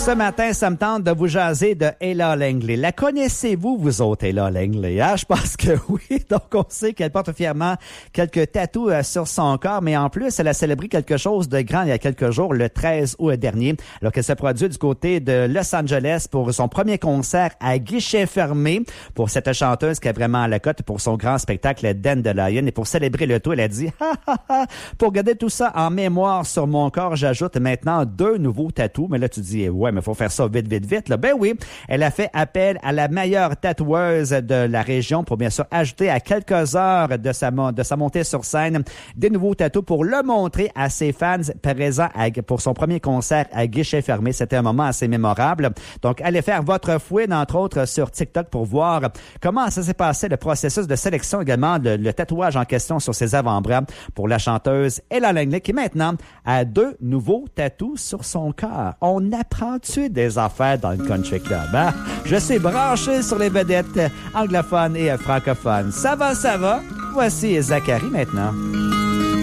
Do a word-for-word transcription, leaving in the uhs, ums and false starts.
Ce matin, ça me tente de vous jaser de Ella Langley. La connaissez-vous, vous autres, Ella Langley? Hein? Je pense que oui. Donc, on sait qu'elle porte fièrement quelques tatous euh, sur son corps, mais en plus, elle a célébré quelque chose de grand il y a quelques jours, le treize août dernier, alors qu'elle s'est produite du côté de Los Angeles pour son premier concert à guichet fermé. Pour cette chanteuse qui est vraiment à la cote pour son grand spectacle Dandelion. Et pour célébrer le tout, elle a dit ha, ha, ha, pour garder tout ça en mémoire sur mon corps, j'ajoute maintenant deux nouveaux tatous. Mais là, tu dis, ouais, mais faut faire ça vite, vite, vite. Là. Ben oui, elle a fait appel à la meilleure tatoueuse de la région pour bien sûr ajouter à quelques heures de sa, de sa montée sur scène des nouveaux tatous pour le montrer à ses fans présents à, pour son premier concert à guichet fermé. C'était un moment assez mémorable. Donc, allez faire votre fouine, entre autres, sur TikTok pour voir comment ça s'est passé, le processus de sélection également, le, le tatouage en question sur ses avant-bras pour la chanteuse Ella Langley qui maintenant a deux nouveaux tatous sur son corps. On apprend-tu des affaires dans le Country Club? Hein? Je suis branché sur les vedettes anglophones et francophones. Ça va, ça va? Voici Zachary maintenant.